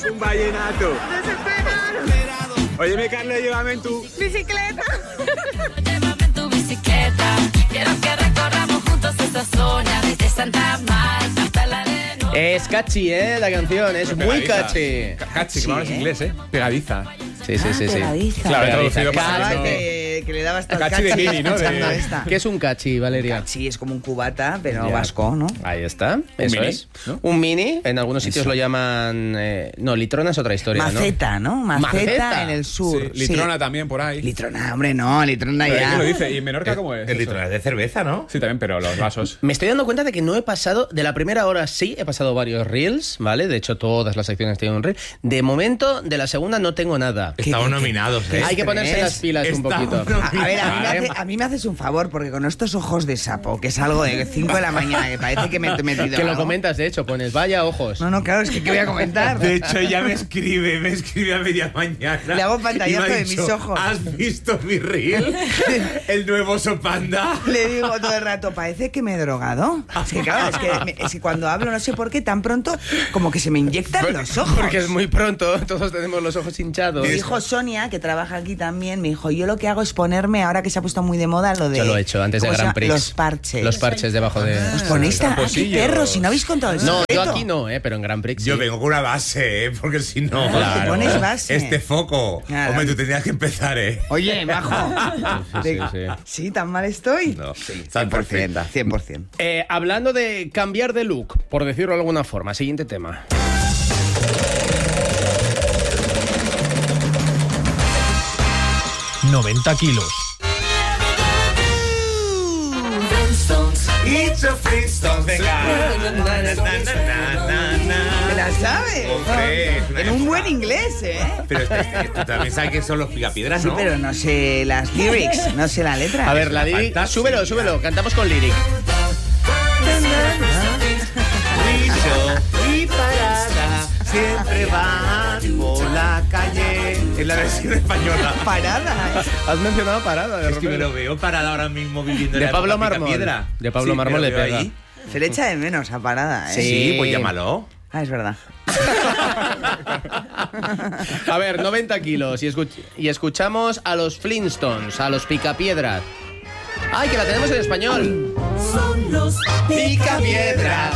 Un vallenato. Desesperado. Óyeme, Carlos, llévame en tu Bicicleta. Llévame en tu bicicleta. Quiero que recorramos juntos esta zona desde Santa Marta hasta la de Es catchy, la canción, es muy catchy. Catchy, que hablas inglés, Pegadiza. Sí. Pegadiza. Claro, he traducido Cada para que le dabas tal Catchy de catchy Mini, ¿no? escuchando De- esta. ¿Qué es un catchy, Valeria? Sí, es como un cubata, pero Ya. vasco, ¿no? Ahí está, eso mini, es. ¿no? Un mini, en algunos sitios Eso. lo llaman... no, litrona es otra historia, Maceta, ¿no? Maceta Maceta. en el sur. Sí, Litrona también por ahí. Litrona, hombre, no, Litrona Pero ya. ¿quién lo dice? ¿Y en Menorca cómo es? El eso? litro es de cerveza, ¿no? Sí, también, pero los vasos. Me estoy dando cuenta de que no he pasado, de la primera hora sí, he pasado varios reels, ¿vale? De hecho, todas las secciones tienen un reel. De momento, de la segunda no tengo nada. Estamos nominados, ¿eh? Hay que ponerse las pilas un Estamos poquito. A ver, Vale. a mí me haces un favor, porque con estos ojos de sapo, que es algo de 5 de la mañana, que parece que me he metido Que lo algo. comentas, de hecho, pones, vaya ojos. No, claro, es que ¿qué voy a comentar? De hecho, ella me escribe a media mañana. Le hago y pantallazo me ha de dicho, mis ojos. ¿Has visto mi reel? El nuevo oso panda. Le digo todo el rato, parece que me he drogado. Es que claro, es que cuando hablo, no sé por qué, tan pronto, como que se me inyectan los ojos. Porque es muy pronto, todos tenemos los ojos hinchados. Mi hijo Sonia, que trabaja aquí también, me dijo, yo lo que hago es ponerme, ahora que se ha puesto muy de moda, lo de... Yo lo he hecho antes de ¿cómo se Grand llama? Prix. Los parches. Los parches debajo de... ¿Os ponéis tan... ¡Qué tramposillos. perros! Si no habéis contado el No, yo secreto. aquí no, pero en Grand Prix sí. Yo vengo con una base, porque si no... Claro. Te pones base. Este foco. Claro. Hombre, tú tendrías que empezar, ¿eh? Oye, majo. Sí. Sí, ¿tan mal estoy? No, Sí, tan 100%, perfecta. 100%. Hablando de cambiar de look, por decirlo de alguna forma, siguiente tema. ...90 kilos. It's a Flintstones, venga. ¿Me la sabes? Hombre, es una En un época. buen inglés, ¿eh? Pero tú también sabes que son los picapiedras, Sí, ¿no? pero no sé las lyrics, no sé la letra. A ver, la lyric... fantástica. Súbelo, cantamos con lyric. Y parada, siempre van por la calle. En la versión española. Parada. Has mencionado Parada, de Es que me repente. lo veo parada ahora mismo viviendo en De la Pablo época Mármol. Picapiedra. De Pablo Sí, Mármol me le lo veo pega. ahí. Se le echa de menos a Parada, ¿eh? Sí, pues llámalo. Ah, es verdad. A ver, 90 kilos y escuchamos a los Flintstones, a los Picapiedras. ¡Ay, que la tenemos en español! Son los Picapiedras.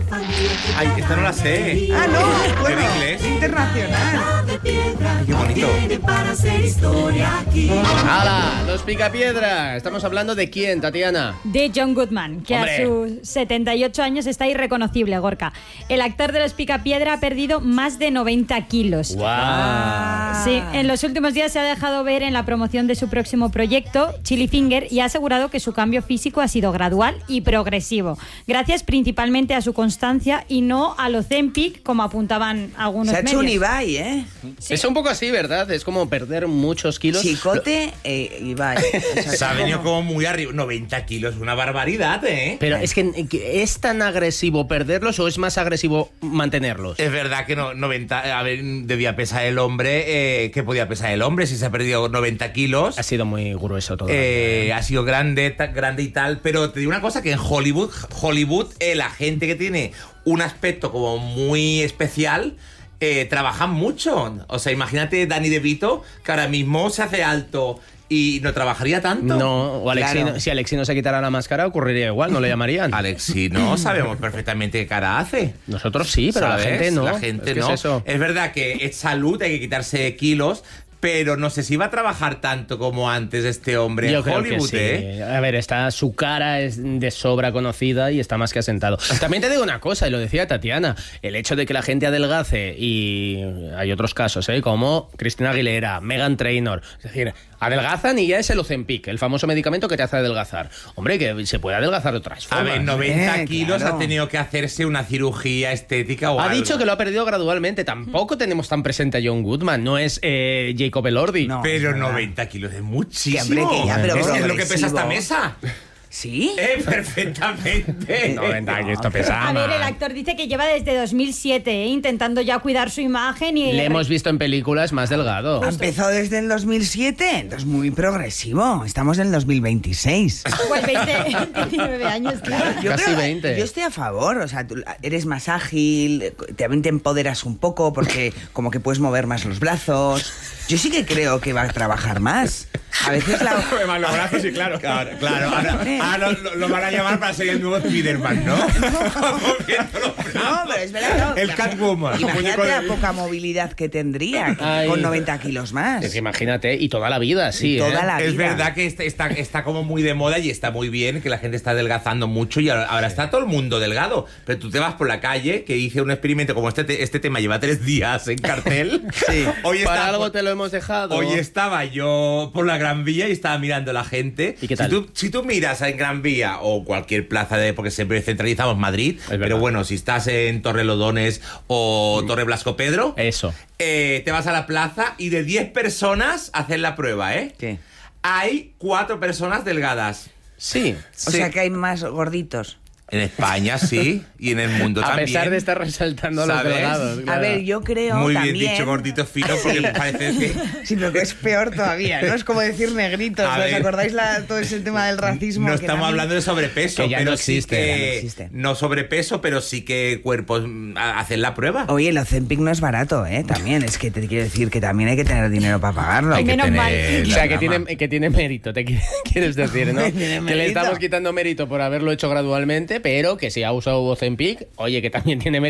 Ay, esta no la sé. Ah, no, bueno, de inglés? internacional. Ay, qué bonito. para hacer historia aquí. ¡Hala! Los Picapiedras. Estamos hablando de quién, Tatiana. De John Goodman, que ¡Hombre! a sus 78 años está irreconocible, Gorka. El actor de Los Picapiedra ha perdido más de 90 kilos. ¡Guau! Sí, en los últimos días se ha dejado ver en la promoción de su próximo proyecto, Chili Finger, y ha asegurado que su cambio físico ha sido gradual y progresivo, gracias principalmente a su constancia y no al Ozempic, como apuntaban algunos Se ha hecho un medios. Ibai, ¿eh? Es un poco así, ¿verdad? Es como perder muchos kilos. Chicote Ibai. O sea, Se ha venido como muy arriba. 90 kilos, una barbaridad, ¿eh? Pero es que ¿es tan agresivo perderlos o es más agresivo mantenerlos? Es verdad que 90, a ver, debía pesar el hombre. ¿Qué podía pesar el hombre si se ha perdido 90 kilos? Ha sido muy grueso todo. Ha sido grande y tal, pero te digo una cosa, que en Hollywood la gente que tiene un aspecto como muy especial trabajan mucho. O sea, imagínate Danny DeVito, que ahora mismo se hace alto y no trabajaría tanto. No, o Alexino, Claro. si Alexino se quitara la máscara ocurriría igual, no le llamarían. Alexi, no sabemos perfectamente qué cara hace. Nosotros sí, pero ¿Sabes? la gente no. La gente ¿Qué no. es eso? Es verdad que es salud, hay que quitarse kilos, pero no sé si va a trabajar tanto como antes este hombre Yo en creo Hollywood, que sí. A ver, su cara es de sobra conocida y está más que asentado. También te digo una cosa, y lo decía Tatiana, el hecho de que la gente adelgace, y hay otros casos, como Cristina Aguilera, Meghan Trainor, es decir, adelgazan y ya es el Ozempic, el famoso medicamento que te hace adelgazar. Hombre, que se puede adelgazar de otras A formas. ver, 90 kilos claro. ha tenido que hacerse una cirugía estética o Ha algo. dicho que lo ha perdido gradualmente. Tampoco tenemos tan presente a John Goodman. No es Jacob Elordi. No. Pero es verdad. 90 kilos es muchísimo. Que, hombre, que ya, pero es lo que progresivo. pesa esta mesa. ¿Sí? Perfectamente. 90 años, esto pesa. A ver, el actor dice que lleva desde 2007 intentando ya cuidar su imagen y... Le hemos visto en películas más delgado. Empezó desde el 2007, entonces muy progresivo. Estamos en el 2026. Pues 29 años, claro. Casi 20. Yo estoy a favor, o sea, tú eres más ágil, también te empoderas un poco porque como que puedes mover más los brazos. Yo sí que creo que va a trabajar más. A veces la... Mueve más los brazos y claro. Claro. Ahora lo van a llamar para ser el nuevo Spiderman, ¿no? Moviendo los brazos. No, pero es verdad. El Catwoman. Imagínate la poca movilidad que tendría Ay. con 90 kilos más. Es que imagínate, y toda la vida, sí. Y toda la Es vida. verdad que está como muy de moda y está muy bien, que la gente está adelgazando mucho y ahora está todo el mundo delgado. Pero tú te vas por la calle, que hice un experimento como este tema lleva 3 días en cartel. Sí. Para algo te lo hemos dejado. Hoy estaba yo por la Gran Vía y estaba mirando a la gente. ¿Y qué tal? Si tú miras en Gran Vía o cualquier plaza porque siempre centralizamos Madrid, pero bueno, si estás en Torrelodones o Torre Blasco Pedro, Eso. te vas a la plaza y de 10 personas hacen la prueba, ¿eh? ¿Qué? Hay 4 personas delgadas. Sí. O sea que hay más gorditos. En España sí, y en el mundo A también. pesar de estar resaltando a los ¿Sabes? delgados. A claro. ver, yo creo Muy también... bien dicho, gordito fino, porque parece que... Sí, pero que es peor todavía, ¿no? Es como decir negritos. A ¿Os ver. acordáis todo ese tema del racismo? No que estamos también- hablando de sobrepeso, Que ya pero no existe, sí ya que no existe. no sobrepeso, pero sí que cuerpos hacen la prueba. Oye, el Ozempic no es barato, ¿eh? También, es que te quiero decir que también hay que tener dinero para pagarlo. Hay que Menos mal. tener O sea, que la tiene mérito, te quieres decir, ¿no? Tiene Que le mérito. estamos quitando mérito por haberlo hecho gradualmente, pero que si ha usado Ozempic, oye, que también tiene mérito.